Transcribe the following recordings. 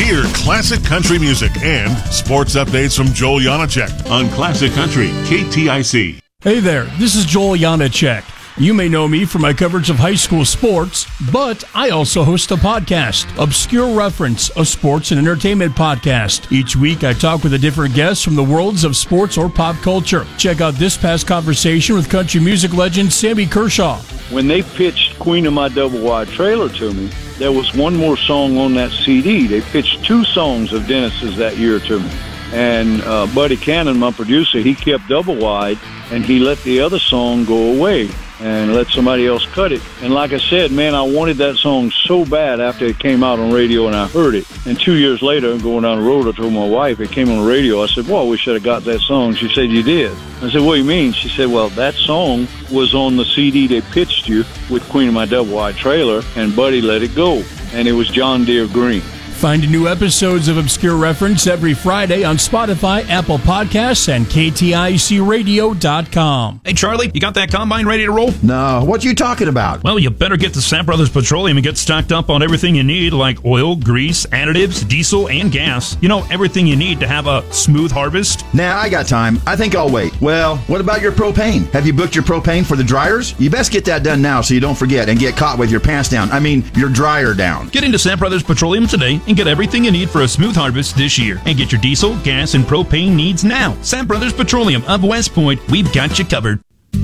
Hear classic country music and sports updates from Joel Janacek on Classic Country, KTIC. Hey there, this is Joel Janacek. You may know me from my coverage of high school sports, but I also host a podcast, Obscure Reference, a sports and entertainment podcast. Each week, I talk with a different guest from the worlds of sports or pop culture. Check out this past conversation with country music legend Sammy Kershaw. When they pitched Queen of My Double Wide Trailer to me, there was one more song on that CD. They pitched 2 songs of Dennis's that year to me. And Buddy Cannon, my producer, he kept Double Wide, and he let the other song go away and let somebody else cut it. And like I said, man, I wanted that song so bad after it came out on radio and I heard it. And 2 years later, going down the road, I told my wife, it came on the radio. I said, well, we should have got that song. She said, you did. I said, what do you mean? She said, well, that song was on the CD they pitched you with Queen of My Double Wide Trailer, and Buddy let it go. And it was John Deere Green. Find new episodes of Obscure Reference every Friday on Spotify, Apple Podcasts, and KTICRadio.com. Hey, Charlie, you got that combine ready to roll? No, what you talking about? Well, you better get to Sam Brothers Petroleum and get stocked up on everything you need, like oil, grease, additives, diesel, and gas. You know, everything you need to have a smooth harvest. Nah, I got time. I think I'll wait. Well, what about your propane? Have you booked your propane for the dryers? You best get that done now so you don't forget and get caught with your pants down. I mean, your dryer down. Get into Sam Brothers Petroleum today and get everything you need for a smooth harvest this year. And get your diesel, gas, and propane needs now. Sam Brothers Petroleum of West Point, we've got you covered.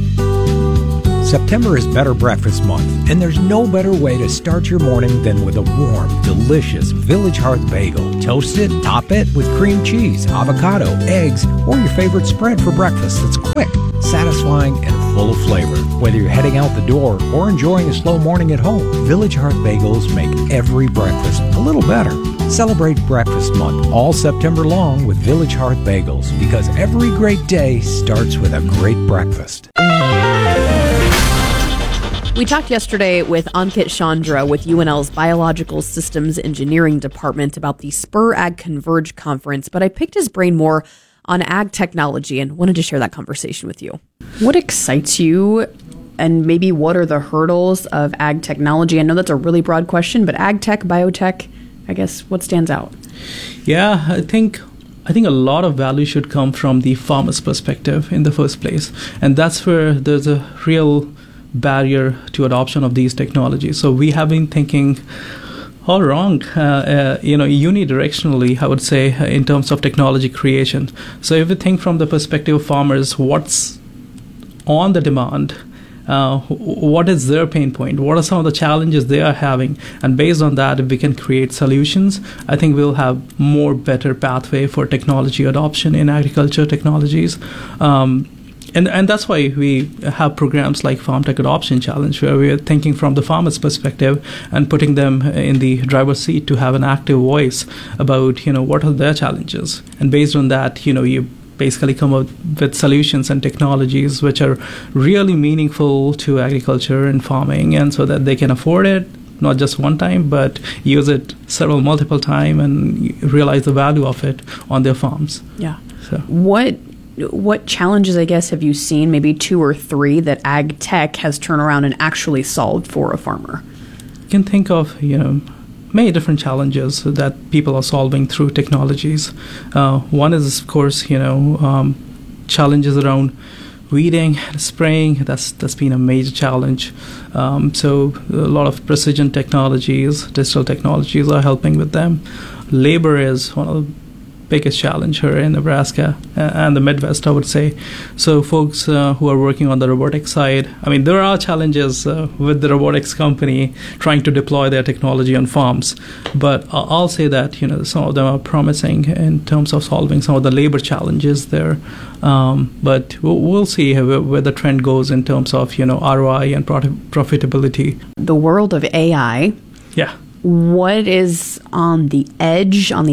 September is Better Breakfast Month, and there's no better way to start your morning than with a warm, delicious Village Hearth bagel. Toast it, top it with cream cheese, avocado, eggs, or your favorite spread for breakfast that's quick, satisfying, and full of flavor. Whether you're heading out the door or enjoying a slow morning at home, Village Hearth bagels make every breakfast a little better. Celebrate Breakfast Month all September long with Village Hearth bagels, because every great day starts with a great breakfast. We talked yesterday with Ankit Chandra with UNL's Biological Systems Engineering Department about the Spur Ag Converge conference, but I picked his brain more on ag technology and wanted to share that conversation with you. What excites you, and maybe what are the hurdles of ag technology? I know that's a really broad question, but ag tech, biotech, I guess, what stands out? Yeah, I think a lot of value should come from the farmer's perspective in the first place, and that's where there's a real barrier to adoption of these technologies. So we have been thinking all wrong, unidirectionally, I would say, in terms of technology creation. So if we think from the perspective of farmers, what's on the demand, what is their pain point, what are some of the challenges they are having, and based on that, if we can create solutions, I think we'll have better pathway for technology adoption in agriculture technologies. And that's why we have programs like Farm Tech Adoption Challenge, where we are thinking from the farmer's perspective and putting them in the driver's seat to have an active voice about, what are their challenges. And based on that, you basically come up with solutions and technologies which are really meaningful to agriculture and farming, and so that they can afford it, not just one time, but use it multiple times and realize the value of it on their farms. Yeah. So What challenges, I guess, have you seen, maybe 2 or 3, that ag tech has turned around and actually solved for a farmer? You can think of, many different challenges that people are solving through technologies. One is, of course, challenges around weeding, spraying. That's been a major challenge. So a lot of precision technologies, digital technologies are helping with them. Labor is one of the biggest challenge here in Nebraska and the Midwest, I would say. So folks who are working on the robotics side, there are challenges with the robotics company trying to deploy their technology on farms. But I'll say that, some of them are promising in terms of solving some of the labor challenges there. But we'll see where the trend goes in terms of, ROI and profitability. The world of AI. Yeah. What is on the edge, on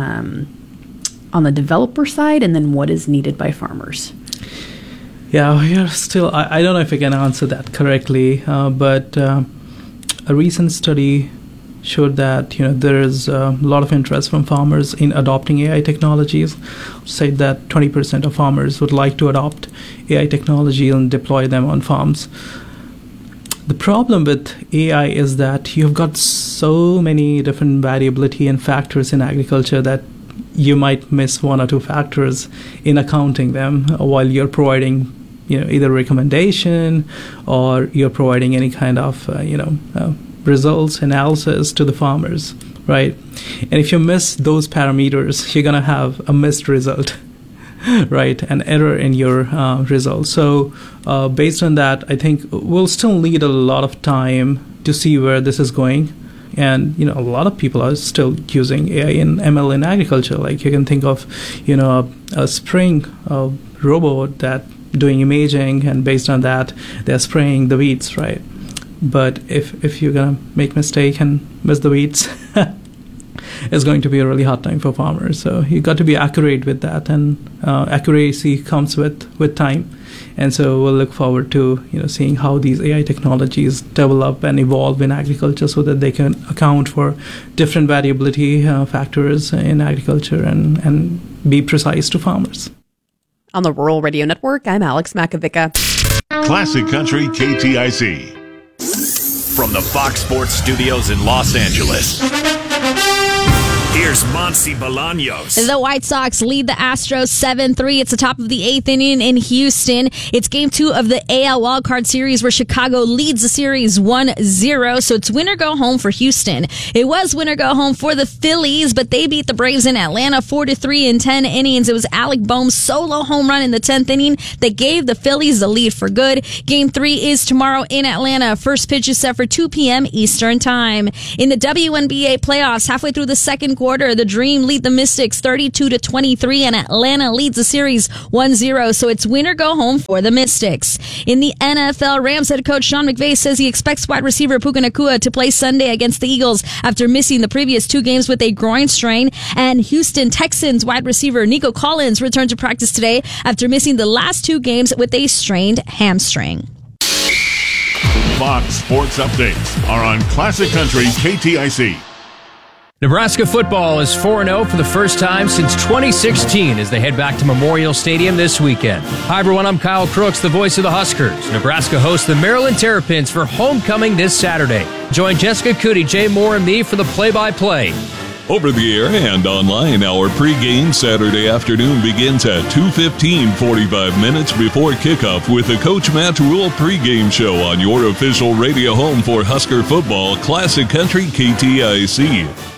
the developer side, and then what is needed by farmers? Yeah, we're still, I don't know if I can answer that correctly, but a recent study showed that there is a lot of interest from farmers in adopting AI technologies. Said that 20% of farmers would like to adopt AI technology and deploy them on farms. The problem with AI is that you've got so many different variability and factors in agriculture that you might miss one or two factors in accounting them while you're providing, either recommendation or you're providing any kind of, results analysis to the farmers, right? And if you miss those parameters, you're going to have a missed result. Right, an error in your results. So based on that, I think we'll still need a lot of time to see where this is going. And, a lot of people are still using AI and ML in agriculture. Like you can think of, a spraying robot that doing imaging, and based on that, they're spraying the weeds, right? But if you're going to make mistake and miss the weeds, it's going to be a really hard time for farmers. So you got to be accurate with that, and accuracy comes with time. And so we'll look forward to seeing how these AI technologies develop and evolve in agriculture, so that they can account for different variability factors in agriculture and be precise to farmers. On the Rural Radio Network, I'm Alex Makovica. Classic Country KTIC. From the Fox Sports Studios in Los Angeles, here's Monty Bolaños. The White Sox lead the Astros 7-3. It's the top of the 8th inning in Houston. It's Game 2 of the AL Wildcard Series, where Chicago leads the series 1-0. So it's win or go home for Houston. It was win or go home for the Phillies, but they beat the Braves in Atlanta 4-3 in 10 innings. It was Alec Boehm's solo home run in the 10th inning that gave the Phillies the lead for good. Game 3 is tomorrow in Atlanta. First pitch is set for 2 p.m. Eastern Time. In the WNBA playoffs, halfway through the second quarter, the Dream lead the Mystics 32-23, and Atlanta leads the series 1-0. So it's win or go home for the Mystics. In the NFL, Rams head coach Sean McVay says he expects wide receiver Puka Nacua to play Sunday against the Eagles after missing the previous 2 games with a groin strain. And Houston Texans wide receiver Nico Collins returned to practice today after missing the last 2 games with a strained hamstring. Fox Sports Updates are on Classic Country KTIC. Nebraska football is 4-0 for the first time since 2016 as they head back to Memorial Stadium this weekend. Hi, everyone. I'm Kyle Crooks, the voice of the Huskers. Nebraska hosts the Maryland Terrapins for homecoming this Saturday. Join Jessica Cootie, Jay Moore, and me for the play-by-play. Over the air and online, our pregame Saturday afternoon begins at 2:15, 45 minutes before kickoff with the Coach Matt Rule pregame show on your official radio home for Husker football, Classic Country KTIC.